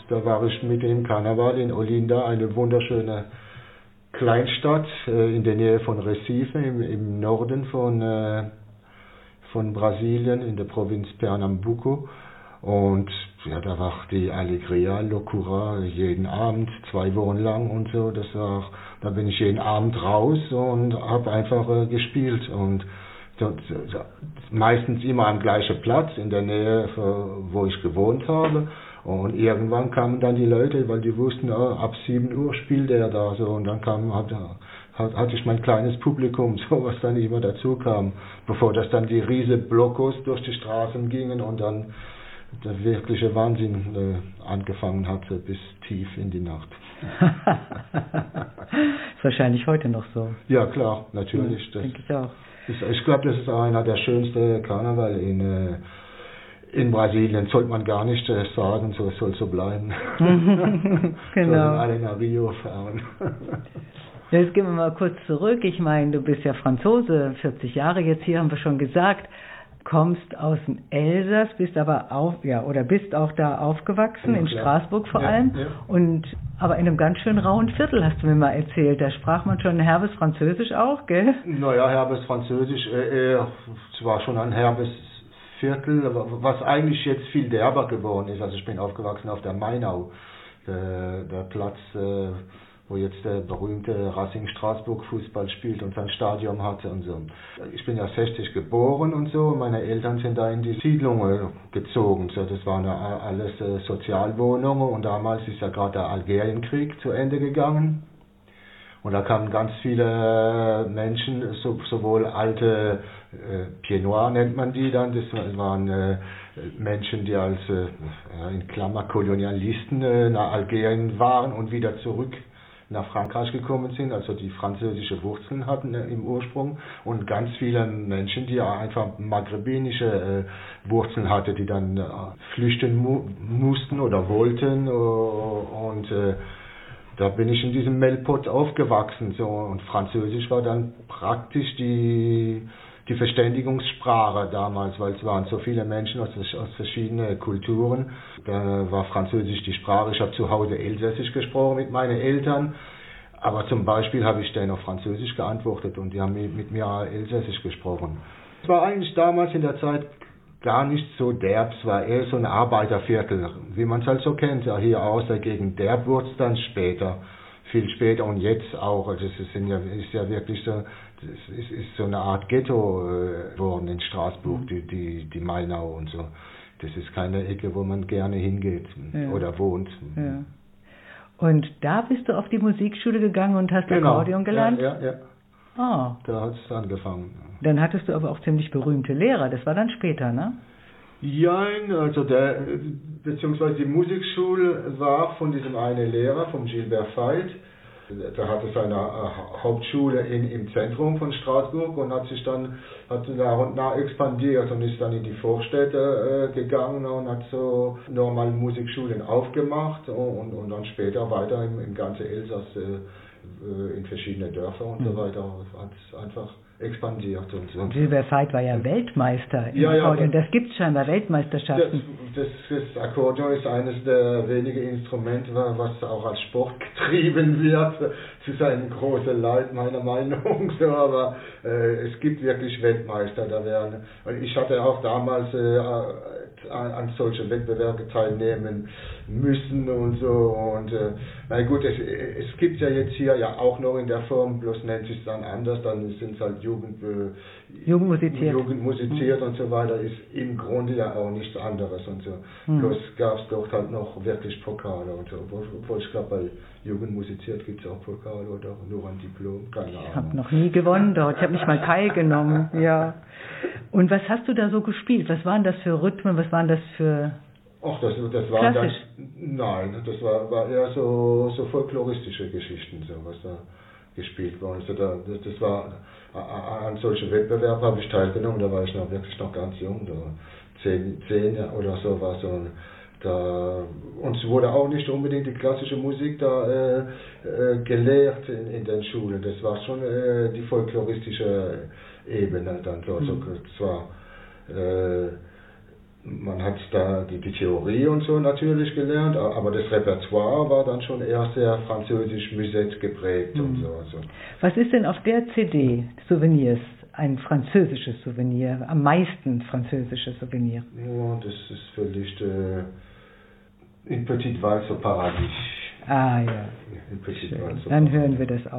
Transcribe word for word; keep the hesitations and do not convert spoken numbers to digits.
da war ich mitten im Karneval in Olinda, eine wunderschöne Kleinstadt äh, in der Nähe von Recife, im, im Norden von, äh, von Brasilien, in der Provinz Pernambuco. Und ja, da war die Alegria, Locura, jeden Abend, zwei Wochen lang und so. Das war, da bin ich jeden Abend raus und habe einfach äh, gespielt. Und so, so, meistens immer am gleichen Platz, in der Nähe, wo ich gewohnt habe. Und irgendwann kamen dann die Leute, weil die wussten, oh, ab sieben Uhr spielt er da so. Und dann kam, hat, hat, hatte ich mein kleines Publikum, so was dann immer dazu kam, bevor das dann die riesen Blockos durch die Straßen gingen und dann der wirkliche Wahnsinn äh, angefangen hatte bis tief in die Nacht. Ist wahrscheinlich heute noch so. Ja klar, natürlich. Ja, denke ich auch. Ist, ich glaube, das ist einer der schönsten Karneval in äh, in Brasilien, sollte man gar nicht äh, sagen, so es soll so bleiben. Genau. Sollen alle nach Rio fahren. Jetzt gehen wir mal kurz zurück. Ich meine, du bist ja Franzose, vierzig Jahre jetzt hier, haben wir schon gesagt. Kommst aus dem Elsass, bist aber auch, ja, oder bist auch da aufgewachsen, ja, in Straßburg vor ja, allem. Ja. Und, aber in einem ganz schön rauen Viertel, hast du mir mal erzählt. Da sprach man schon herbes Französisch auch, gell? Naja, herbes Französisch, äh, äh, es war schon ein herbes Viertel, was eigentlich jetzt viel derber geworden ist. Also ich bin aufgewachsen auf der Mainau, der, der Platz, äh, wo jetzt der berühmte Racing Straßburg Fußball spielt und sein Stadion hatte und so. Ich bin ja sechzig geboren und so, meine Eltern sind da in die Siedlung gezogen. So, das waren ja alles äh, Sozialwohnungen und damals ist ja gerade der Algerienkrieg zu Ende gegangen. Und da kamen ganz viele Menschen, so, sowohl alte äh, Pieds Noirs nennt man die dann, das waren äh, Menschen, die als äh, in Klammer Kolonialisten äh, nach Algerien waren und wieder zurück nach Frankreich gekommen sind, also die französische Wurzeln hatten äh, im Ursprung, und ganz viele Menschen, die einfach maghrebinische äh, Wurzeln hatten, die dann äh, flüchten mu- mussten oder wollten, äh, und äh, da bin ich in diesem Melpot aufgewachsen, so, und Französisch war dann praktisch die, die Verständigungssprache damals, weil es waren so viele Menschen aus, aus verschiedenen Kulturen. Da war Französisch die Sprache. Ich habe zu Hause Elsässisch gesprochen mit meinen Eltern, aber zum Beispiel habe ich denen auf Französisch geantwortet und die haben mit mir Elsässisch gesprochen. Es war eigentlich damals in der Zeit gar nicht so derb, es war eher so ein Arbeiterviertel, wie man es halt so kennt, ja, hier aus der Gegend. Derb wurde es dann später, viel später und jetzt auch. Also es ist ja, ist ja wirklich so, es ist, ist so eine Art Ghetto äh, geworden in Straßburg, die, die, die Mainau und so. Das ist keine Ecke, wo man gerne hingeht, ja, oder wohnt. Ja. Und da bist du auf die Musikschule gegangen und hast Genau. Akkordeon gelernt? Ja, ja, ja. Ah. Da hat es angefangen. Dann hattest du aber auch ziemlich berühmte Lehrer, das war dann später, ne? Ja, also der, beziehungsweise die Musikschule war von diesem einen Lehrer, von Gilbert Veit. Der hatte seine Hauptschule in, im Zentrum von Straßburg und hat sich dann hat nach und nach expandiert und ist dann in die Vorstädte äh, gegangen und hat so normale Musikschulen aufgemacht und, und dann später weiter im, im ganzen Elsass äh, in verschiedene Dörfer und mhm. so weiter hat es einfach expandiert. Und so. Gilbert Veit war ja Weltmeister im ja, Akkordeon. Ja, das gibt es scheinbar, Weltmeisterschaften. Das, das, das Akkordeon ist eines der wenigen Instrumente, was auch als Sport getrieben wird. Es ist ein großer Leid, meiner Meinung nach, aber äh, es gibt wirklich Weltmeister. Da werden, ich hatte auch damals äh, an, an solche Wettbewerbe teilnehmen müssen und so. Und äh, na gut, es, es gibt ja jetzt hier ja auch noch in der Form, bloß nennt sich es dann anders, dann sind es halt Jugend, äh, Jugend musiziert, Jugend musiziert mhm. und so weiter, ist im Grunde ja auch nichts anderes und so. Mhm. Bloß gab es dort halt noch wirklich Pokale und so. Obwohl ich glaube, bei Jugend musiziert gibt es auch Pokale oder nur ein Diplom, keine Ahnung. Ich habe noch nie gewonnen dort, ich habe nicht mal teilgenommen, ja. Und was hast du da so gespielt? Was waren das für Rhythmen, was waren das für... Ach, das, das war dann, nein, das war, war eher so, so folkloristische Geschichten, so was da gespielt worden ist. Da, das, das war, an solchen Wettbewerben habe ich teilgenommen, da war ich noch wirklich noch ganz jung, da zehn, zehn oder so war so. Da, und es wurde auch nicht unbedingt die klassische Musik da äh, äh, gelehrt in, in den Schulen, das war schon äh, die folkloristische Ebene dann dort. Mhm. So, das war, äh, man hat da die, die Theorie und so natürlich gelernt, aber das Repertoire war dann schon eher sehr französisch Musette geprägt. Mhm. Und so. Also. Was ist denn auf der C D Souvenirs ein französisches Souvenir, am meisten französisches Souvenir? Ja, das ist vielleicht äh, in Petite Valse au Paradis. Ah ja, in Petite schön. Valse au Dann Paradis. hören wir das auch.